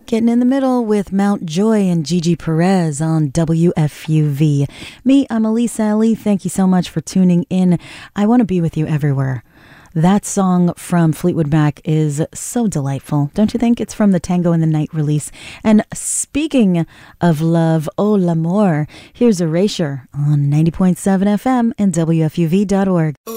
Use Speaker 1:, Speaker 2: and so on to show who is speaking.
Speaker 1: Getting in the middle with Mount Joy and Gigi Perez on WFUV. Me, I'm Elise Ali. Thank you so much for tuning in. I want to be with you everywhere. That song from Fleetwood Mac is so delightful, don't you think? It's from the Tango in the Night release. And speaking of love, oh l'amour, here's Erasure on 90.7 FM and WFUV.org.